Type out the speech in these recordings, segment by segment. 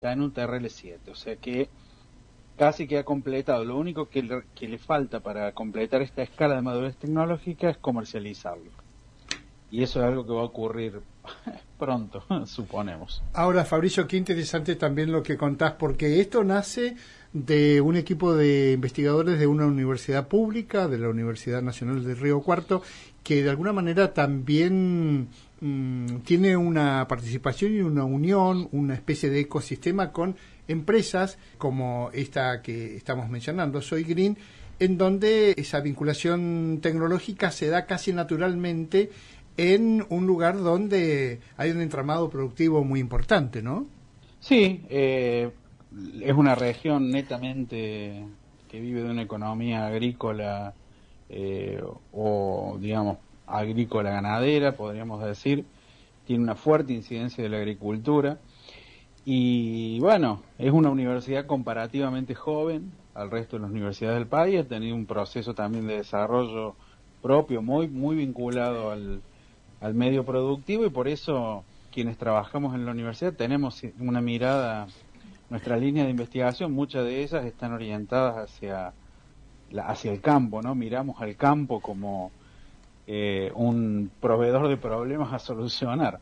está en un TRL7, o sea que casi que ha completado. Lo único que le falta para completar esta escala de madurez tecnológica es comercializarlo. Y eso es algo que va a ocurrir pronto, suponemos. Ahora, Fabricio, qué interesante también lo que contás, porque esto nace de un equipo de investigadores de una universidad pública, de la Universidad Nacional de Río Cuarto, que de alguna manera también tiene una participación y una unión, una especie de ecosistema con empresas como esta que estamos mencionando, Soy Green, en donde esa vinculación tecnológica se da casi naturalmente en un lugar donde hay un entramado productivo muy importante, ¿no? Sí, es una región netamente que vive de una economía agrícola o, digamos, agrícola ganadera, podríamos decir. Tiene una fuerte incidencia de la agricultura y, bueno, es una universidad comparativamente joven al resto de las universidades del país. Ha tenido un proceso también de desarrollo propio muy vinculado al medio productivo, y por eso quienes trabajamos en la universidad tenemos una mirada, nuestra línea de investigación, muchas de ellas están orientadas hacia el campo, ¿no? Miramos al campo como un proveedor de problemas a solucionar.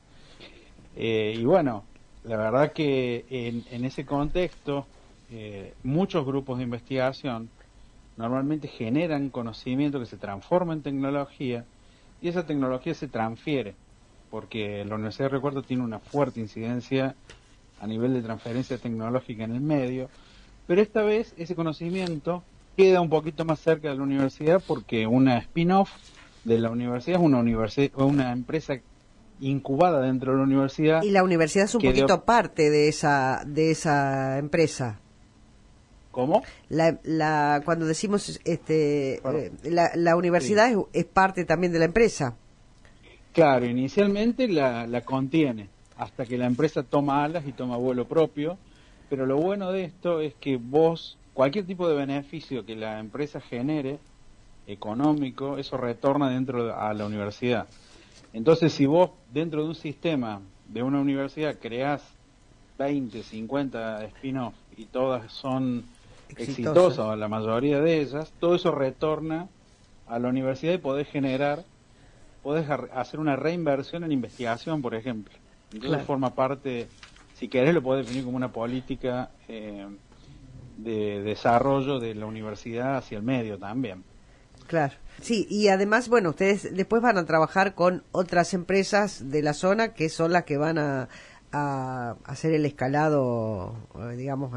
Y bueno, la verdad que en ese contexto muchos grupos de investigación normalmente generan conocimiento que se transforma en tecnología, y esa tecnología se transfiere, porque la Universidad de Río Cuarto tiene una fuerte incidencia a nivel de transferencia tecnológica en el medio, pero esta vez ese conocimiento queda un poquito más cerca de la universidad, porque una spin-off de la universidad es una empresa incubada dentro de la universidad. Y la universidad es un poquito parte de esa empresa. ¿Cómo? Cuando decimos la universidad sí, es parte también de la empresa. Claro, inicialmente la contiene hasta que la empresa toma alas y toma vuelo propio, pero lo bueno de esto es que cualquier tipo de beneficio que la empresa genere, económico, eso retorna a la universidad. Entonces, si vos dentro de un sistema de una universidad creás 20, 50 spin-off y todas son exitosas, o la mayoría de ellas, todo eso retorna a la universidad y podés hacer una reinversión en investigación, por ejemplo. Entonces claro, forma parte, si querés lo podés definir como una política de desarrollo de la universidad hacia el medio también. Claro, sí, y además, bueno, ustedes después van a trabajar con otras empresas de la zona que son las que van a hacer el escalado, digamos,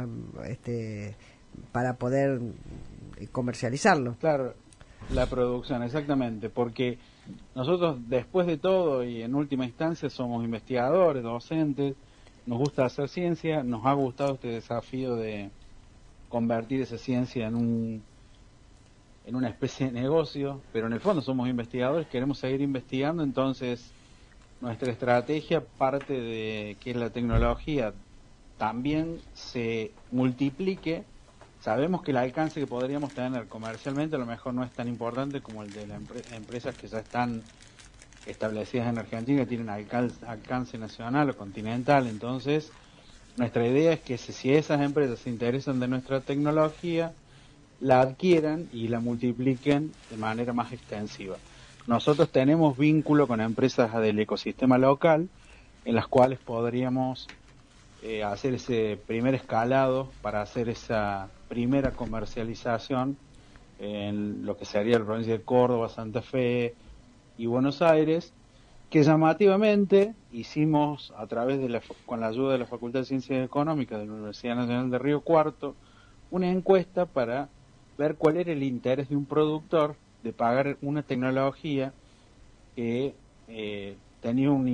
para poder comercializarlo. Claro, la producción, exactamente, porque nosotros después de todo y en última instancia somos investigadores, docentes, nos gusta hacer ciencia, nos ha gustado este desafío de convertir esa ciencia en una especie de negocio, pero en el fondo somos investigadores, queremos seguir investigando, entonces nuestra estrategia parte de que la tecnología también se multiplique. Sabemos que el alcance que podríamos tener comercialmente a lo mejor no es tan importante como el de las empresas que ya están establecidas en Argentina, que tienen alcance nacional o continental. Entonces, nuestra idea es que si esas empresas se interesan de nuestra tecnología, la adquieran y la multipliquen de manera más extensiva. Nosotros tenemos vínculo con empresas del ecosistema local, en las cuales podríamos hacer ese primer escalado para hacer esa primera comercialización en lo que sería la provincia de Córdoba, Santa Fe y Buenos Aires, que llamativamente hicimos a través con la ayuda de la Facultad de Ciencias Económicas de la Universidad Nacional de Río Cuarto, una encuesta para ver cuál era el interés de un productor de pagar una tecnología que tenía un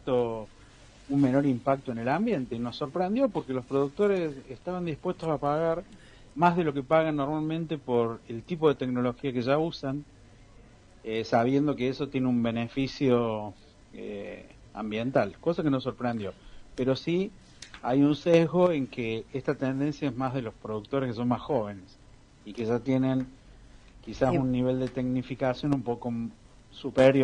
menor impacto en el ambiente, y nos sorprendió porque los productores estaban dispuestos a pagar más de lo que pagan normalmente por el tipo de tecnología que ya usan, sabiendo que eso tiene un beneficio ambiental, cosa que nos sorprendió. Pero sí hay un sesgo en que esta tendencia es más de los productores que son más jóvenes y que ya tienen quizás un nivel de tecnificación un poco superior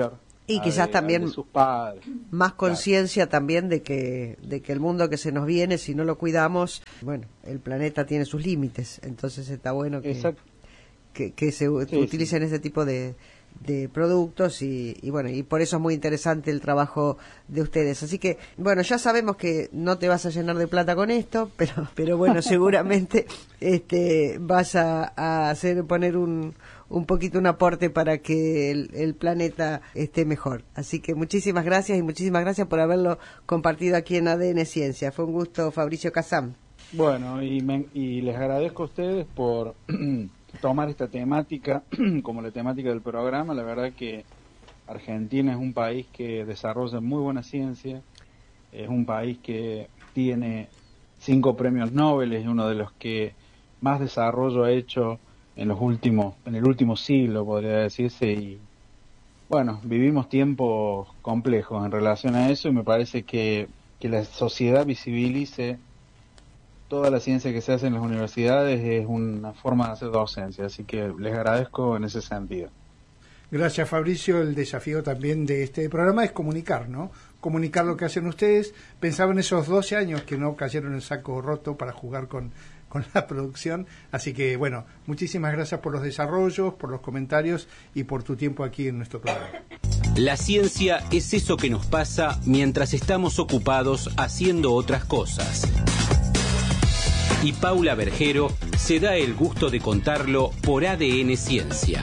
Y quizás también de sus padres. Más conciencia también de que el mundo que se nos viene, si no lo cuidamos, bueno, el planeta tiene sus límites, entonces está bueno que se utilicen ese tipo de productos y bueno, y por eso es muy interesante el trabajo de ustedes. Así que, bueno, ya sabemos que no te vas a llenar de plata con esto, pero bueno, seguramente vas a poner un poquito un aporte para que el planeta esté mejor. Así que muchísimas gracias por haberlo compartido aquí en ADN Ciencia. Fue un gusto, Fabricio Kazan. Bueno, y les agradezco a ustedes por tomar esta temática como la temática del programa. La verdad que Argentina es un país que desarrolla muy buena ciencia, es un país que tiene 5 premios Nobel, es uno de los que más desarrollo ha hecho en el último siglo, podría decirse, y bueno, vivimos tiempos complejos en relación a eso, y me parece que la sociedad visibilice toda la ciencia que se hace en las universidades es una forma de hacer docencia, así que les agradezco en ese sentido. Gracias, Fabricio. El desafío también de este programa es comunicar, ¿no? Comunicar lo que hacen ustedes. Pensaba en esos 12 años que no cayeron en saco roto para jugar con la producción. Así que, bueno, muchísimas gracias por los desarrollos, por los comentarios y por tu tiempo aquí en nuestro programa. La ciencia es eso que nos pasa mientras estamos ocupados haciendo otras cosas. Y Paula Bergero se da el gusto de contarlo por ADN Ciencia.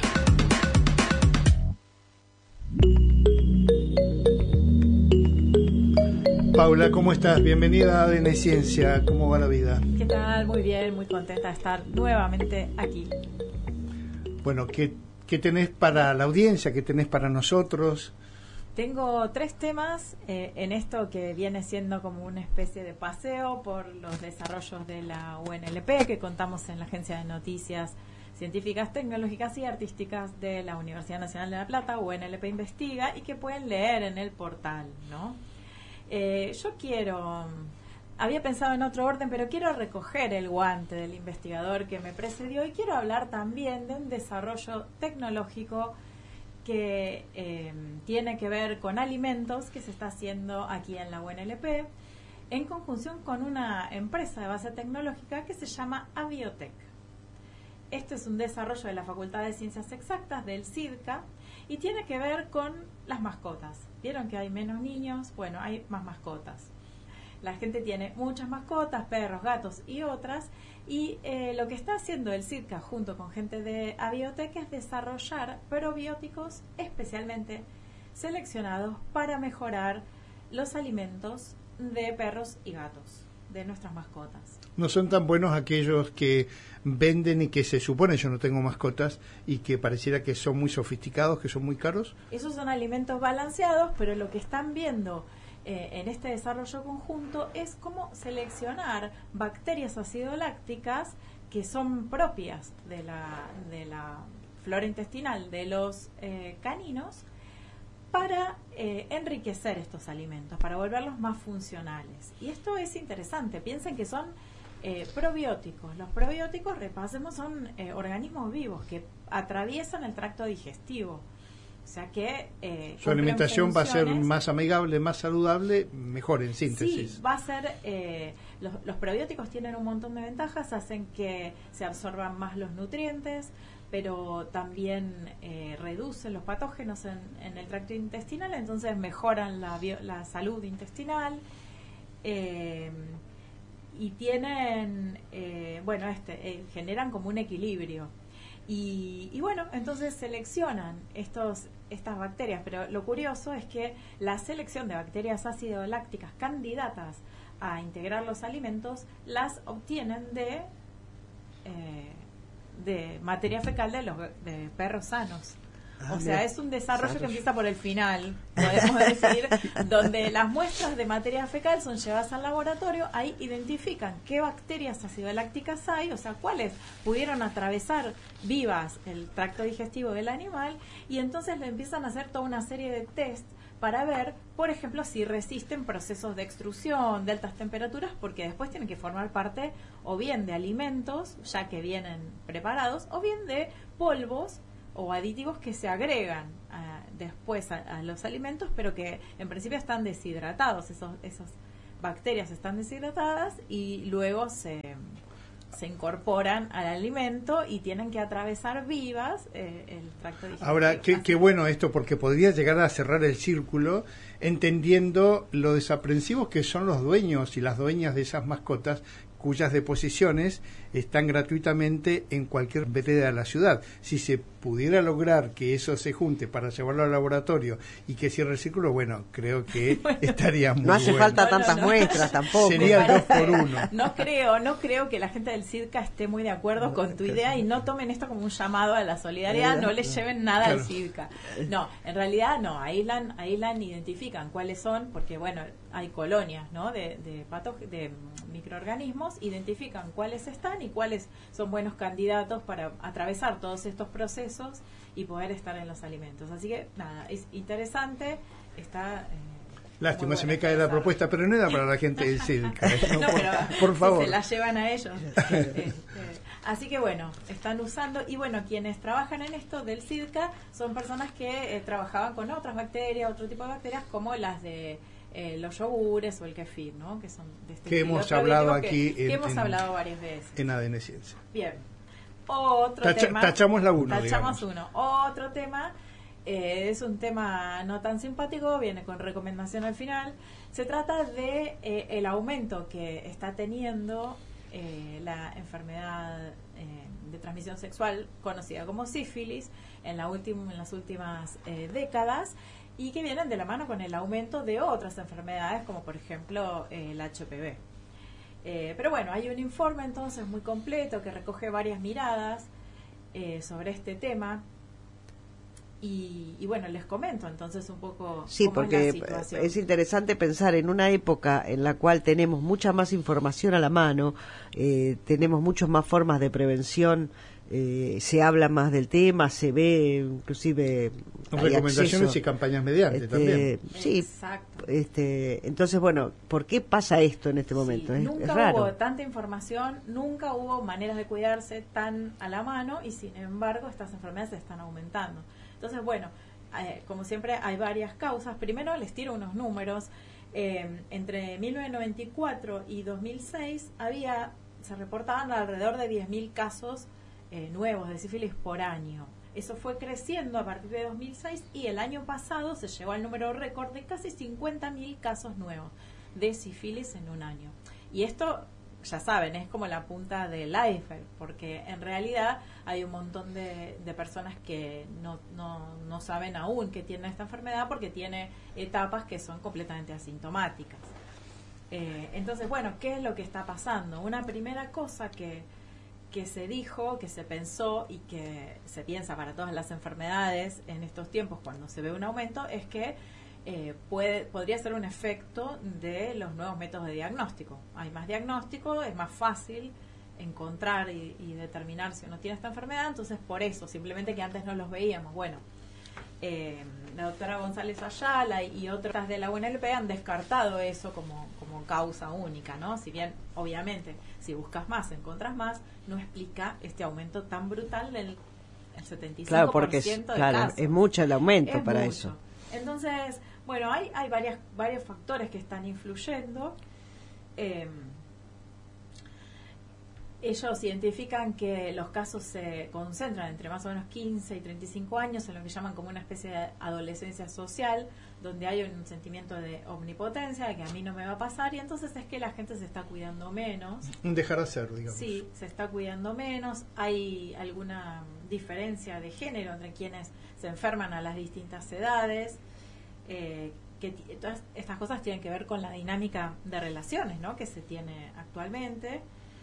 Paula, ¿cómo estás? Bienvenida a ADN Ciencia. ¿Cómo va la vida? ¿Qué tal? Muy bien, muy contenta de estar nuevamente aquí. Bueno, ¿qué tenés para la audiencia? ¿Qué tenés para nosotros? Tengo 3 temas en esto que viene siendo como una especie de paseo por los desarrollos de la UNLP que contamos en la Agencia de Noticias Científicas, Tecnológicas y Artísticas de la Universidad Nacional de La Plata, UNLP Investiga, y que pueden leer en el portal, ¿no? Había pensado en otro orden, pero quiero recoger el guante del investigador que me precedió y quiero hablar también de un desarrollo tecnológico que tiene que ver con alimentos que se está haciendo aquí en la UNLP en conjunción con una empresa de base tecnológica que se llama Abiotech. Esto es un desarrollo de la Facultad de Ciencias Exactas del CIDCA y tiene que ver con las mascotas. ¿Vieron que hay menos niños? Bueno, hay más mascotas. La gente tiene muchas mascotas, perros, gatos y otras, y lo que está haciendo el CIDCA junto con gente de Abiotech es desarrollar probióticos especialmente seleccionados para mejorar los alimentos de perros y gatos, de nuestras mascotas. No son tan buenos aquellos que venden y que se supone, yo no tengo mascotas, y que pareciera que son muy sofisticados, que son muy caros. Esos son alimentos balanceados, pero lo que están viendo en este desarrollo conjunto es cómo seleccionar bacterias acidolácticas que son propias de la flora intestinal de los caninos para enriquecer estos alimentos, para volverlos más funcionales. Y esto es interesante. Piensen que son probióticos. Los probióticos, repasemos, son organismos vivos que atraviesan el tracto digestivo. O sea que su alimentación va a ser más amigable, más saludable, mejor en síntesis. Sí, va a ser. Los probióticos tienen un montón de ventajas, hacen que se absorban más los nutrientes, pero también reducen los patógenos en el tracto intestinal, entonces mejoran la salud intestinal. Y tienen, generan como un equilibrio. Y bueno, entonces seleccionan estas bacterias, pero lo curioso es que la selección de bacterias ácido-lácticas candidatas a integrar los alimentos las obtienen de materia fecal de perros sanos. O sea, es un desarrollo que empieza por el final, podemos decir, donde las muestras de materia fecal son llevadas al laboratorio, ahí identifican qué bacterias acidolácticas hay, o sea, cuáles pudieron atravesar vivas el tracto digestivo del animal, y entonces le empiezan a hacer toda una serie de test para ver, por ejemplo, si resisten procesos de extrusión de altas temperaturas, porque después tienen que formar parte o bien de alimentos, ya que vienen preparados, o bien de polvos o aditivos que se agregan después a los alimentos, pero que en principio están deshidratados, esas bacterias están deshidratadas y luego se incorporan al alimento y tienen que atravesar vivas el tracto digestivo. Ahora, qué bueno esto, porque podría llegar a cerrar el círculo, entendiendo lo desaprensivos que son los dueños y las dueñas de esas mascotas, cuyas deposiciones están gratuitamente en cualquier vereda de la ciudad. Si se pudiera lograr que eso se junte para llevarlo al laboratorio y que cierre el círculo, bueno, creo que estaría muy No hace bueno. falta tantas muestras tampoco. Sería el 2 por 1. No creo que la gente del CIDCA esté muy de acuerdo con tu idea y no tomen esto como un llamado a la solidaridad, no le lleven nada al CIDCA. No, en realidad no, aíslan, identifican cuáles son, porque bueno, hay colonias, ¿no? de microorganismos, identifican cuáles están y cuáles son buenos candidatos para atravesar todos estos procesos y poder estar en los alimentos. Así que nada, es interesante, está... Lástima, se me cae la propuesta, pero no era para la gente del CIDCA. No, pero por favor. se la llevan a ellos. Así que bueno, están usando, y bueno, quienes trabajan en esto del CIDCA son personas que trabajaban con otras bacterias, otro tipo de bacterias, como las de los yogures o el kefir, ¿no? Que son de este que estilo hemos hablado aquí que hemos hablado varias veces en ADN Ciencia. Bien, otro tema, tachamos la 1, tachamos uno. Otro tema es un tema no tan simpático, viene con recomendación al final. Se trata de el aumento que está teniendo la enfermedad de transmisión sexual conocida como sífilis en las últimas décadas, y que vienen de la mano con el aumento de otras enfermedades, como por ejemplo el HPV. Pero bueno, hay un informe entonces muy completo que recoge varias miradas sobre este tema. Y bueno, les comento entonces un poco sí, cómo porque es la situación. Es interesante pensar en una época en la cual tenemos mucha más información a la mano, tenemos muchas más formas de prevención, se habla más del tema, se ve inclusive recomendaciones acceso, y campañas mediante también. Sí, exacto. Entonces, bueno, ¿por qué pasa esto en este momento? Sí, Es nunca raro. hubo tanta información, nunca hubo maneras de cuidarse tan a la mano, y sin embargo estas enfermedades se están aumentando. Entonces, bueno, como siempre hay varias causas. Primero les tiro unos números. Entre 1994 y 2006 se reportaban alrededor de 10.000 casos nuevos de sífilis por año. Eso fue creciendo a partir de 2006 y el año pasado se llegó al número récord de casi 50.000 casos nuevos de sífilis en un año. Y esto, ya saben, es como la punta del iceberg, porque en realidad hay un montón de personas que no saben aún que tienen esta enfermedad, porque tiene etapas que son completamente asintomáticas. Entonces, bueno, ¿qué es lo que está pasando? Una primera cosa que se dijo, que se pensó y que se piensa para todas las enfermedades en estos tiempos cuando se ve un aumento, es que podría ser un efecto de los nuevos métodos de diagnóstico. Hay más diagnóstico, es más fácil encontrar y determinar si uno tiene esta enfermedad, entonces por eso, simplemente que antes no los veíamos. Bueno, la doctora González Ayala y otras de la UNLP han descartado eso como causa única, ¿no? Si bien, obviamente, si buscas más, encontras más, no explica este aumento tan brutal del 75% Claro, porque de casos. es mucho el aumento para mucho. eso. Entonces, bueno, hay varios factores que están influyendo. Ellos identifican que los casos se concentran entre más o menos 15 y 35 años, en lo que llaman como una especie de adolescencia social, donde hay un sentimiento de omnipotencia, de que a mí no me va a pasar, y entonces es que la gente se está cuidando menos. Un dejar hacer, digamos. Sí, se está cuidando menos. Hay alguna diferencia de género entre quienes se enferman a las distintas edades. Todas estas cosas tienen que ver con la dinámica de relaciones, ¿no?, que se tiene actualmente.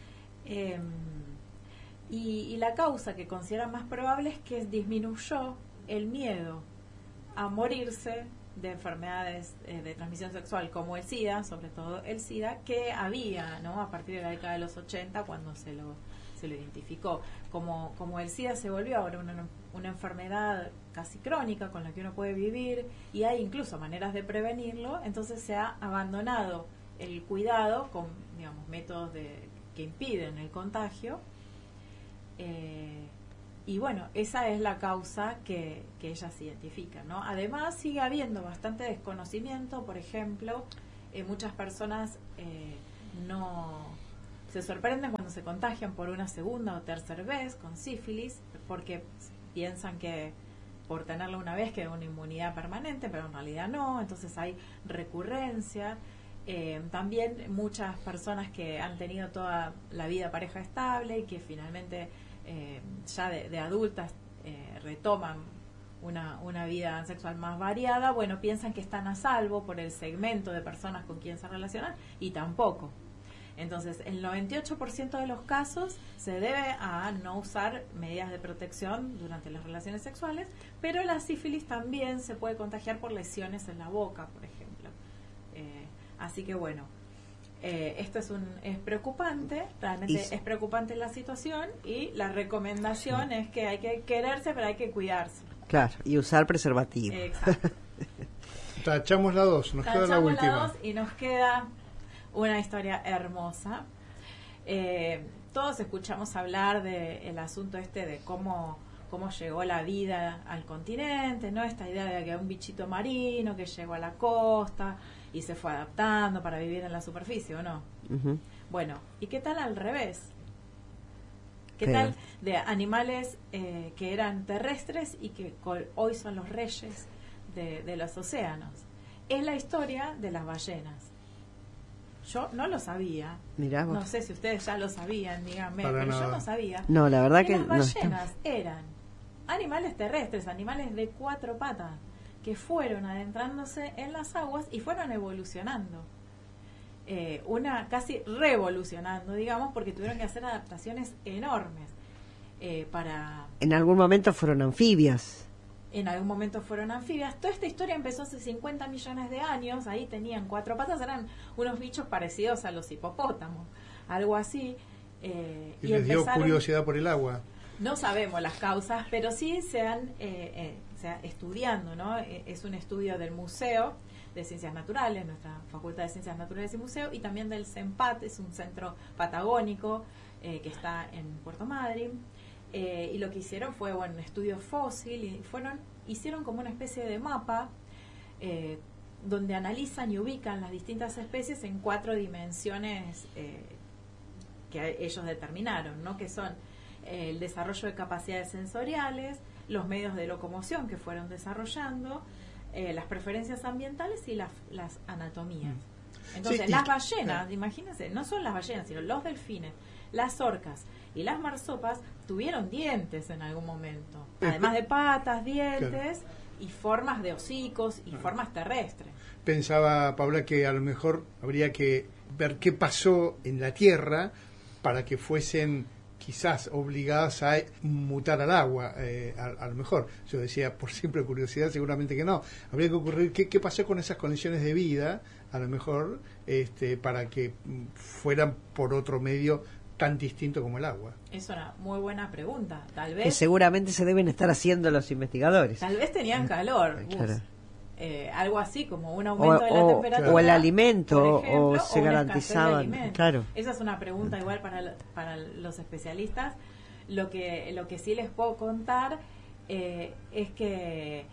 Y la causa que consideran más probable es que disminuyó el miedo a morirse de enfermedades de transmisión sexual como el SIDA, sobre todo el SIDA, que había, ¿no?, a partir de la década de los 80 cuando se lo identificó. Como el SIDA se volvió ahora una enfermedad casi crónica con la que uno puede vivir y hay incluso maneras de prevenirlo, entonces se ha abandonado el cuidado con, digamos, métodos que impiden el contagio, Y bueno, esa es la causa que ellas identifican, ¿no? Además, sigue habiendo bastante desconocimiento. Por ejemplo, muchas personas no se sorprenden cuando se contagian por una segunda o tercera vez con sífilis, porque piensan que por tenerla una vez queda una inmunidad permanente, pero en realidad no. Entonces hay recurrencia. También muchas personas que han tenido toda la vida pareja estable y que finalmente ya de adultas retoman una vida sexual más variada, bueno, piensan que están a salvo por el segmento de personas con quien se relacionan, y tampoco. Entonces, el 98% de los casos se debe a no usar medidas de protección durante las relaciones sexuales, pero la sífilis también se puede contagiar por lesiones en la boca, por ejemplo. Así que bueno, esto es preocupante, realmente es preocupante la situación, y la recomendación es que hay que quererse, pero hay que cuidarse. Claro, y usar preservativo. Exacto. Tachamos la 2, nos queda la última. La 2 y nos queda una historia hermosa. Todos escuchamos hablar del asunto de cómo llegó la vida al continente, ¿no? Esta idea de que un bichito marino que llegó a la costa y se fue adaptando para vivir en la superficie, ¿o no? Uh-huh. Bueno, ¿y qué tal al revés? ¿Qué tal de animales que eran terrestres y que hoy son los reyes de los océanos? Es la historia de las ballenas. Yo no lo sabía. Mirá vos. No sé si ustedes ya lo sabían, díganme, Para pero nada. yo no sabía. No, la verdad que las no está. ballenas eran animales terrestres, animales de 4 patas, que fueron adentrándose en las aguas y fueron evolucionando. Casi revolucionando, digamos, porque tuvieron que hacer adaptaciones enormes para... En algún momento fueron anfibias. En algún momento fueron anfibias. Toda esta historia empezó hace 50 millones de años. Ahí tenían 4 patas, eran unos bichos parecidos a los hipopótamos, algo así. Y les dio curiosidad por el agua. No sabemos las causas, pero sí se han estudiando, ¿no? Es un estudio del Museo de Ciencias Naturales, nuestra Facultad de Ciencias Naturales y Museo, y también del CENPAT, es un centro patagónico que está en Puerto Madryn. Y lo que hicieron fue un estudio fósil, y hicieron como una especie de mapa donde analizan y ubican las distintas especies en 4 dimensiones que ellos determinaron, ¿no? Que son el desarrollo de capacidades sensoriales, los medios de locomoción que fueron desarrollando, las preferencias ambientales y las anatomías. Entonces, sí, las ballenas, imagínense, no son las ballenas, sino los delfines, las orcas y las marsopas tuvieron dientes en algún momento, además de patas, dientes, claro, y formas de hocicos y formas terrestres. Pensaba, Paula, que a lo mejor habría que ver qué pasó en la Tierra para que fuesen quizás obligadas a mutar al agua, a lo mejor. Yo decía, por simple curiosidad, seguramente que no. Habría que ocurrir qué pasó con esas condiciones de vida, a lo mejor, para que fueran por otro medio tan distinto como el agua. Es una muy buena pregunta. Tal vez que seguramente se deben estar haciendo los investigadores. Tal vez tenían calor. Claro. Algo así como un aumento de la temperatura o el alimento, ejemplo, o se garantizaban, claro. Esa es una pregunta igual para los especialistas. Lo que sí les puedo contar es que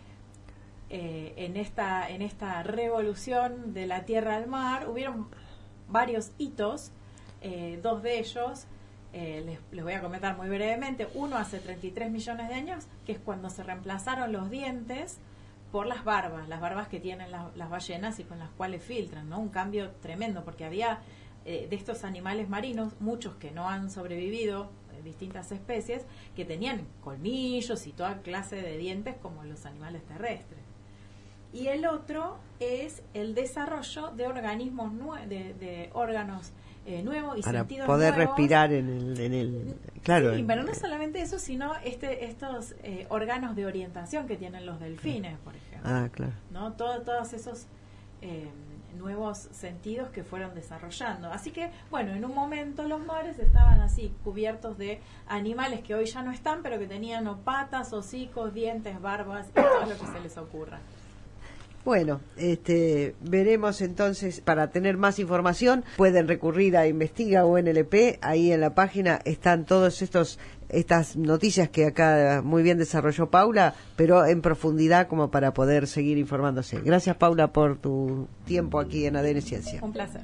en esta revolución de la tierra al mar hubieron varios hitos. 2 de ellos les voy a comentar muy brevemente. Uno hace 33 millones de años, que es cuando se reemplazaron los dientes por las barbas que tienen las ballenas y con las cuales filtran, ¿no? Un cambio tremendo, porque había de estos animales marinos, muchos que no han sobrevivido, distintas especies, que tenían colmillos y toda clase de dientes como los animales terrestres. Y el otro es el desarrollo de organismos de órganos nuevos y para sentidos poder nuevos. Respirar en el claro. Sí, pero no solamente eso, sino estos órganos de orientación que tienen los delfines, por ejemplo. Ah, claro. ¿No? Todos esos nuevos sentidos que fueron desarrollando. Así que, bueno, en un momento los mares estaban así, cubiertos de animales que hoy ya no están, pero que tenían patas, hocicos, dientes, barbas y todo lo que se les ocurra. Bueno, veremos entonces, para tener más información, pueden recurrir a Investiga UNLP, ahí en la página están todos estas noticias que acá muy bien desarrolló Paula, pero en profundidad como para poder seguir informándose. Gracias, Paula, por tu tiempo aquí en ADN Ciencia. Un placer.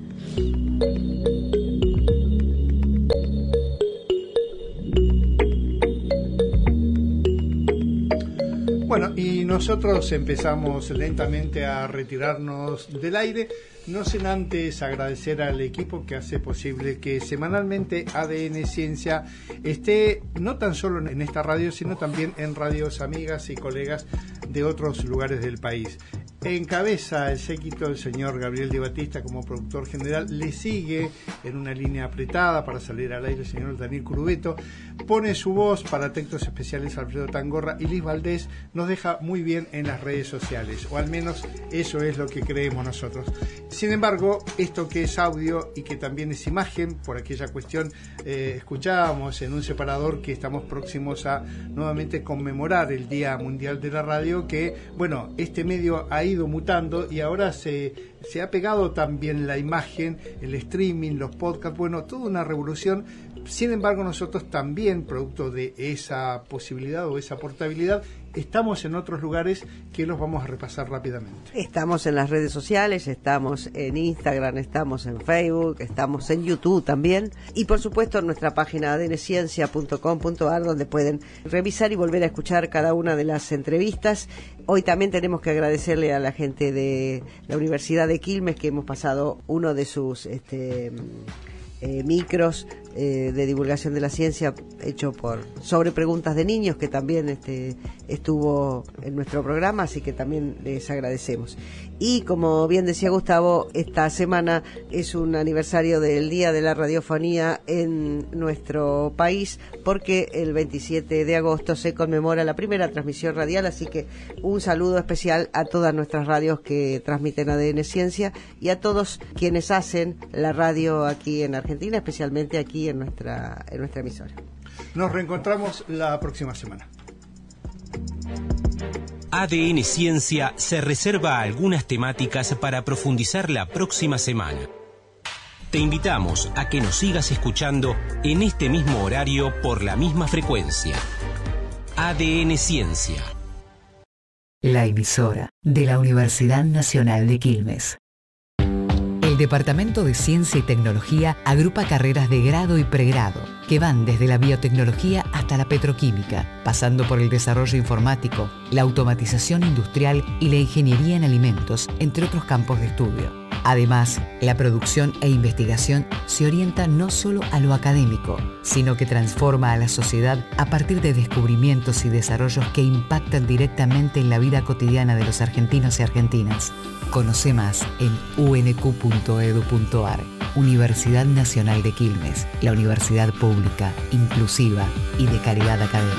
Bueno, y nosotros empezamos lentamente a retirarnos del aire, no sin antes agradecer al equipo que hace posible que semanalmente ADN Ciencia esté no tan solo en esta radio, sino también en radios amigas y colegas de otros lugares del país. Encabeza el séquito el señor Gabriel Di Battista como productor general, le sigue en una línea apretada para salir al aire el señor Daniel Curubeto, pone su voz para textos especiales Alfredo Tangorra, y Liz Valdés nos deja muy bien en las redes sociales, o al menos eso es lo que creemos nosotros. Sin embargo, esto que es audio y que también es imagen, por aquella cuestión escuchábamos en un separador que estamos próximos a nuevamente conmemorar el Día Mundial de la Radio, que bueno, este medio ha ido mutando y ahora se ha pegado también la imagen, el streaming, los podcasts, bueno, toda una revolución. Sin embargo, nosotros también, producto de esa posibilidad o esa portabilidad, estamos en otros lugares que los vamos a repasar rápidamente. Estamos en las redes sociales, estamos en Instagram, estamos en Facebook, estamos en YouTube también, y por supuesto en nuestra página adnciencia.com.ar, donde pueden revisar y volver a escuchar cada una de las entrevistas. Hoy también tenemos que agradecerle a la gente de la Universidad de Quilmes, que hemos pasado uno de sus micros de divulgación de la ciencia hecho sobre preguntas de niños, que también estuvo en nuestro programa, así que también les agradecemos. Y como bien decía Gustavo, esta semana es un aniversario del Día de la Radiofonía en nuestro país, porque el 27 de agosto se conmemora la primera transmisión radial, así que un saludo especial a todas nuestras radios que transmiten ADN Ciencia y a todos quienes hacen la radio aquí en Argentina, especialmente aquí en nuestra emisora. Nos reencontramos la próxima semana. ADN Ciencia se reserva algunas temáticas para profundizar la próxima semana. Te invitamos a que nos sigas escuchando en este mismo horario por la misma frecuencia. ADN Ciencia. La emisora de la Universidad Nacional de Quilmes. El Departamento de Ciencia y Tecnología agrupa carreras de grado y pregrado, que van desde la biotecnología hasta la petroquímica, pasando por el desarrollo informático, la automatización industrial y la ingeniería en alimentos, entre otros campos de estudio. Además, la producción e investigación se orienta no solo a lo académico, sino que transforma a la sociedad a partir de descubrimientos y desarrollos que impactan directamente en la vida cotidiana de los argentinos y argentinas. Conoce más en unq.edu.ar. Universidad Nacional de Quilmes, la universidad pública, inclusiva y de calidad académica.